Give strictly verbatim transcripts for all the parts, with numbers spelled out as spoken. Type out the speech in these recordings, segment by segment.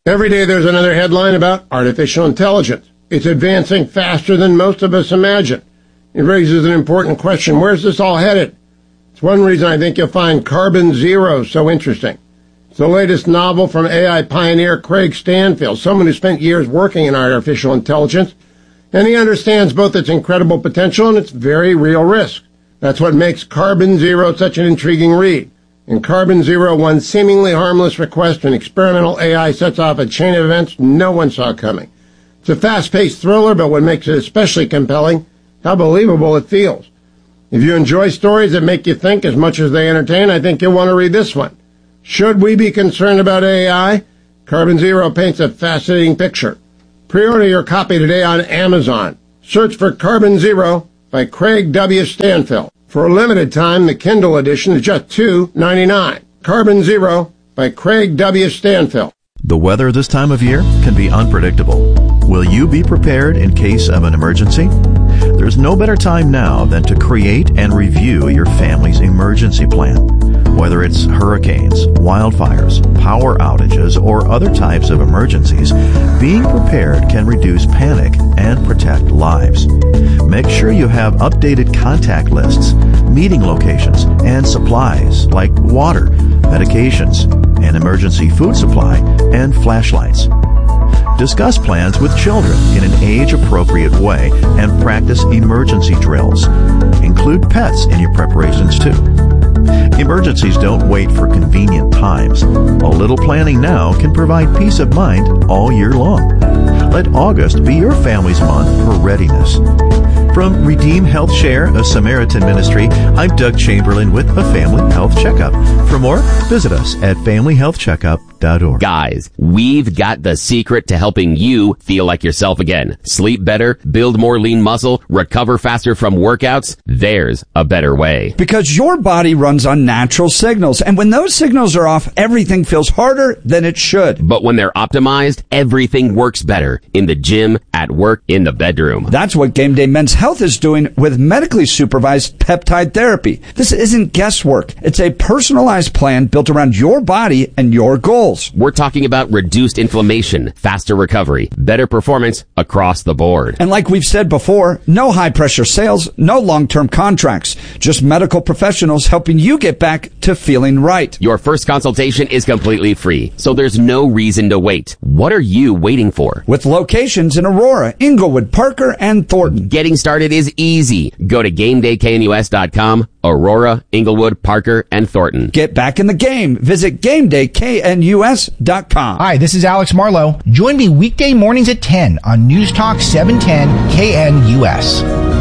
Every day there's another headline about artificial intelligence. It's advancing faster than most of us imagine. It raises an important question. Where's this all headed? It's one reason I think you'll find Carbon Zero so interesting. It's the latest novel from A I pioneer Craig Stanfield, someone who spent years working in artificial intelligence, and he understands both its incredible potential and its very real risk. That's what makes Carbon Zero such an intriguing read. In Carbon Zero, one seemingly harmless request to an experimental A I sets off a chain of events no one saw coming. It's a fast-paced thriller, but what makes it especially compelling, how believable it feels. If you enjoy stories that make you think as much as they entertain, I think you'll want to read this one. Should we be concerned about A I? Carbon Zero paints a fascinating picture. Pre-order your copy today on Amazon. Search for Carbon Zero by Craig W. Stanfield. For a limited time, the Kindle edition is just two dollars and ninety-nine cents. Carbon Zero by Craig W. Stanfield. The weather this time of year can be unpredictable. Will you be prepared in case of an emergency? There's no better time now than to create and review your family's emergency plan. Whether it's hurricanes, wildfires, power outages, or other types of emergencies, being prepared can reduce panic and protect lives. Make sure you have updated contact lists, meeting locations, and supplies like water, medications, an emergency food supply, and flashlights. Discuss plans with children in an age-appropriate way and practice emergency drills. Include pets in your preparations too. Emergencies don't wait for convenient times. A little planning now can provide peace of mind all year long. Let August be your family's month for readiness. From Redeem Health Share, a Samaritan ministry, I'm Doug Chamberlain with a Family Health Checkup. For more, visit us at family health checkup dot org. Guys, we've got the secret to helping you feel like yourself again. Sleep better, build more lean muscle, recover faster from workouts. There's a better way. Because your body runs on natural signals, and when those signals are off, everything feels harder than it should. But when they're optimized, everything works better. In the gym, at work, in the bedroom. That's what Game Day Men's Health is doing with medically supervised peptide therapy. This isn't guesswork. It's a personalized plan built around your body and your goals. We're talking about reduced inflammation, faster recovery, better performance across the board. And like we've said before, no high-pressure sales, no long-term contracts, just medical professionals helping you get back to feeling right. Your first consultation is completely free, so there's no reason to wait. What are you waiting for? With locations in Aurora, Inglewood, Parker, and Thornton. Getting started is easy. Go to game day k n u s dot com. Aurora, Inglewood, Parker, and Thornton. Get back in the game. Visit game day k n u s dot com. Hi, this is Alex Marlowe. Join me weekday mornings at ten on News Talk seven ten K N U S.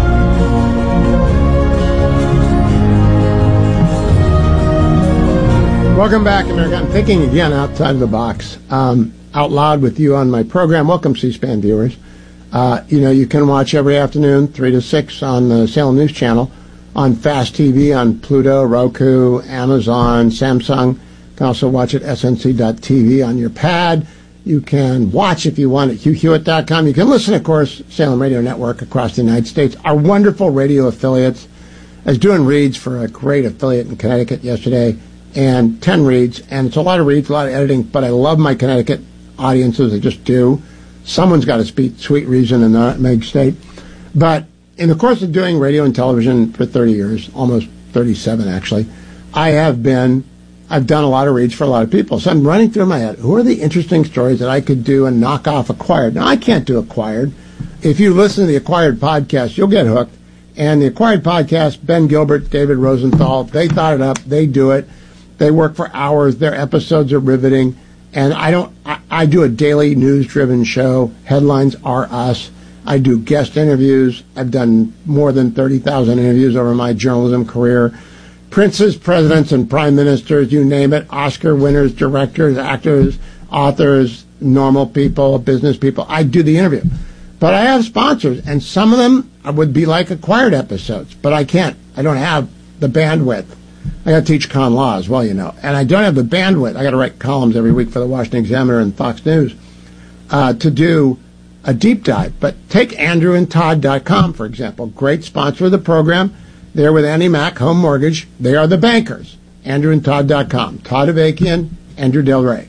Welcome back, America. I'm thinking again outside of the box, um, out loud with you on my program. Welcome, C-SPAN viewers. Uh, you know, you can watch every afternoon, three to six on the Salem News Channel, on Fast T V, on Pluto, Roku, Amazon, Samsung. You can also watch at S N C dot T V on your pad. You can watch if you want at hugh hewitt dot com. You can listen, of course, Salem Radio Network across the United States. Our wonderful radio affiliates. I was doing reads for a great affiliate in Connecticut yesterday, and ten reads, and it's a lot of reads, a lot of editing, but I love my Connecticut audiences. I just do. Someone's got to speak sweet reason in the Meg State. But in the course of doing radio and television for thirty years, almost thirty-seven actually, I have been, I've done a lot of reads for a lot of people. So I'm running through my head, who are the interesting stories that I could do and knock off Acquired? Now, I can't do Acquired. If you listen to the Acquired podcast, you'll get hooked. And the Acquired podcast, Ben Gilbert, David Rosenthal, they thought it up. They do it. They work for hours. Their episodes are riveting. And I don't, I, I do a daily news-driven show. Headlines are us. I do guest interviews. I've done more than thirty thousand interviews over my journalism career. Princes, presidents, and prime ministers, you name it. Oscar winners, directors, actors, authors, normal people, business people. I do the interview. But I have sponsors, and some of them would be like Acquired episodes. But I can't. I don't have the bandwidth. I got to teach con law as well, you know. And I don't have the bandwidth. I got to write columns every week for the Washington Examiner and Fox News uh, to do a deep dive. But take andrew and todd dot com, for example. Great sponsor of the program. They're with Annie Mac, Home Mortgage. They are the bankers. andrew and todd dot com. Todd Avakian, Andrew Del Rey.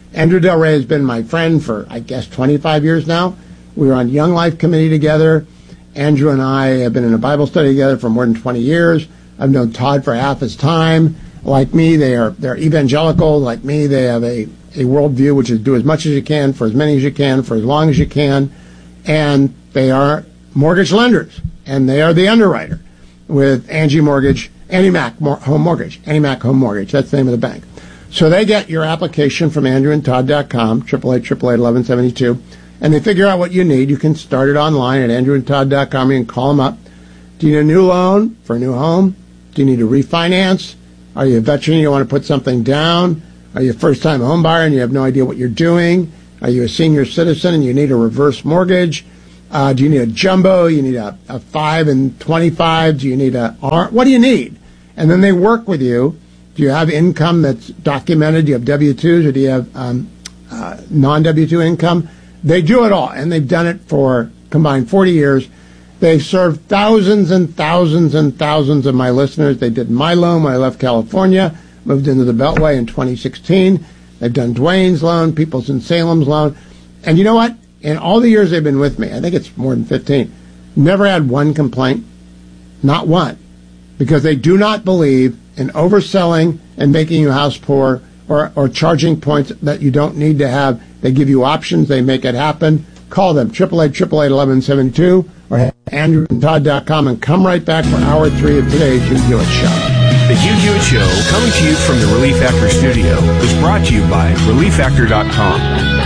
Andrew Del Rey has been my friend for, I guess, twenty-five years now. We were on Young Life Committee together. Andrew and I have been in a Bible study together for more than twenty years. I've known Todd for half his time. Like me, they are they're evangelical. Like me, they have a, a worldview which is do as much as you can, for as many as you can, for as long as you can. And they are mortgage lenders, and they are the underwriter with Angie Mortgage, Annie Mac Home Mortgage, Annie Mac Home Mortgage. That's the name of the bank. So they get your application from andrew and todd dot com, eight eight eight, eight eight eight, eleven seventy-two, and they figure out what you need. You can start it online at andrew and todd dot com. You can call them up. Do you need a new loan for a new home? Do you need to refinance? Are you a veteran and you want to put something down? Are you a first-time home buyer and you have no idea what you're doing? Are you a senior citizen and you need a reverse mortgage? Uh, do you need a jumbo? You need a, a five and twenty-five? Do you need a R? What do you need? And then they work with you. Do you have income that's documented? Do you have W two's or do you have um, uh, non-W two income? They do it all, and they've done it for combined forty years. They've served thousands and thousands and thousands of my listeners. They did my loan when I left California, moved into the Beltway in twenty sixteen. They've done Dwayne's loan, Peoples in Salem's loan. And you know what? In all the years they've been with me, I think it's more than fifteen, never had one complaint. Not one. Because they do not believe in overselling and making you house poor or, or charging points that you don't need to have. They give you options. They make it happen. Call them, eight eight eight, eight eight eight, eleven seventy-two, or head to andrew and todd dot com and come right back for hour three of today's Hugh Hewitt Show. The Hugh Hewitt Show, coming to you from the Relief Factor studio, is brought to you by relief factor dot com.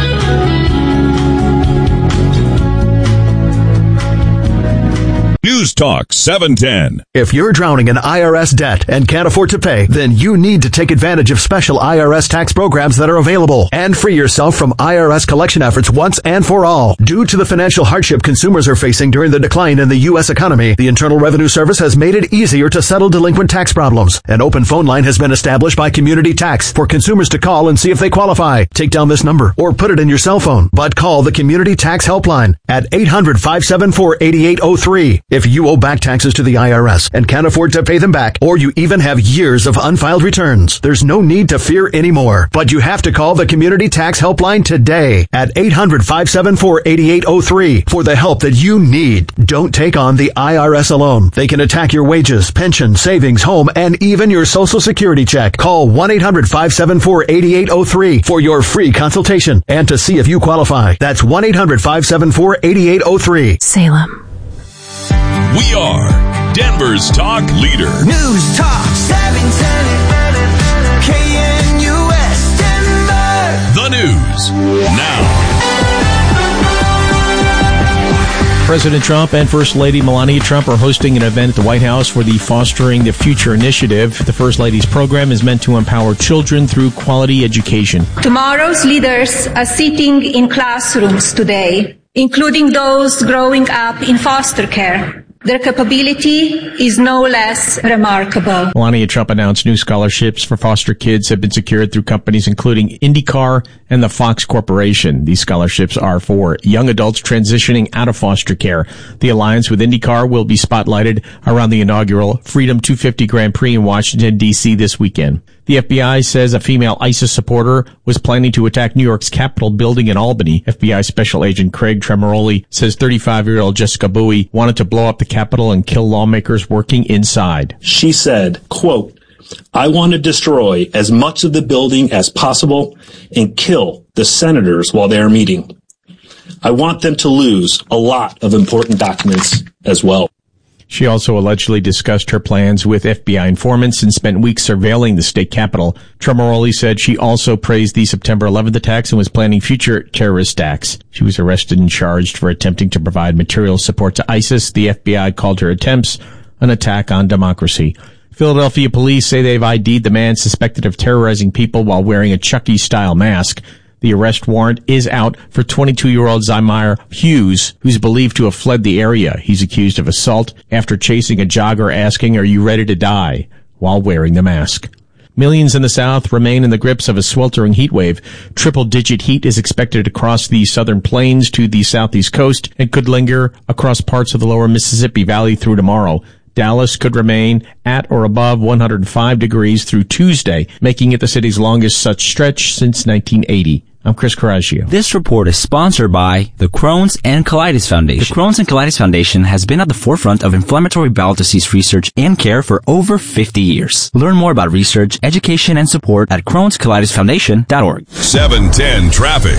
News Talk seven ten. If you're drowning in I R S debt and can't afford to pay, then you need to take advantage of special I R S tax programs that are available and free yourself from I R S collection efforts once and for all. Due to the financial hardship consumers are facing during the decline in the U S economy, the Internal Revenue Service has made it easier to settle delinquent tax problems. An open phone line has been established by Community Tax for consumers to call and see if they qualify. Take down this number or put it in your cell phone, but call the Community Tax Helpline at eight hundred, five seven four, eight eight zero three. If you owe back taxes to the I R S and can't afford to pay them back, or you even have years of unfiled returns, there's no need to fear anymore. But you have to call the Community Tax Helpline today at eight hundred, five seven four, eight eight zero three for the help that you need. Don't take on the I R S alone. They can attack your wages, pension, savings, home, and even your Social Security check. Call one eight hundred, five seven four, eight eight zero three for your free consultation and to see if you qualify. That's one eight hundred, five seven four, eight eight zero three. Salem. We are Denver's talk leader. News Talk seven ten K N U S Denver. The news now. President Trump and First Lady Melania Trump are hosting an event at the White House for the Fostering the Future initiative. The First Lady's program is meant to empower children through quality education. Tomorrow's leaders are sitting in classrooms today, including those growing up in foster care. Their capability is no less remarkable. Melania Trump announced new scholarships for foster kids have been secured through companies including IndyCar and the Fox Corporation. These scholarships are for young adults transitioning out of foster care. The alliance with IndyCar will be spotlighted around the inaugural Freedom two fifty Grand Prix in Washington, D C this weekend. The F B I says a female ISIS supporter was planning to attack New York's Capitol building in Albany. F B I Special Agent Craig Tremoroli says thirty-five-year-old Jessica Bowie wanted to blow up the Capitol and kill lawmakers working inside. She said, quote, I want to destroy as much of the building as possible and kill the senators while they are meeting. I want them to lose a lot of important documents as well. She also allegedly discussed her plans with F B I informants and spent weeks surveilling the state capitol. Tremoroli said she also praised the September eleventh attacks and was planning future terrorist acts. She was arrested and charged for attempting to provide material support to ISIS. The F B I called her attempts an attack on democracy. Philadelphia police say they've I D'd the man suspected of terrorizing people while wearing a Chucky-style mask. The arrest warrant is out for twenty-two-year-old Zymire Hughes, who's believed to have fled the area. He's accused of assault after chasing a jogger asking, are you ready to die, while wearing the mask. Millions in the South remain in the grips of a sweltering heat wave. Triple-digit heat is expected to cross the southern plains to the southeast coast and could linger across parts of the lower Mississippi Valley through tomorrow. Dallas could remain at or above one hundred five degrees through Tuesday, making it the city's longest such stretch since nineteen eighty. I'm Chris Coraggio. This report is sponsored by the Crohn's and Colitis Foundation. The Crohn's and Colitis Foundation has been at the forefront of inflammatory bowel disease research and care for over fifty years. Learn more about research, education, and support at crohns colitis foundation dot org. seven ten traffic.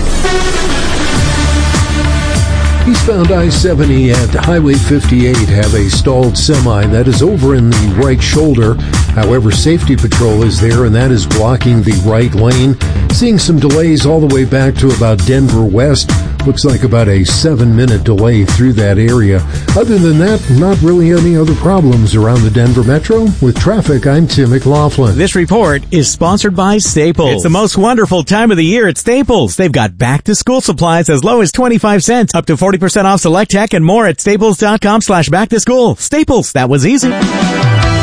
Eastbound I seventy and Highway fifty-eight have a stalled semi that is over in the right shoulder. However, safety patrol is there, and that is blocking the right lane. Seeing some delays all the way back to about Denver West. Looks like about a seven-minute delay through that area. Other than that, not really any other problems around the Denver Metro. With traffic, I'm Tim McLaughlin. This report is sponsored by Staples. It's the most wonderful time of the year at Staples. They've got back-to-school supplies as low as twenty-five cents, up to forty percent off select tech and more at staples dot com slash back to school. Staples, that was easy.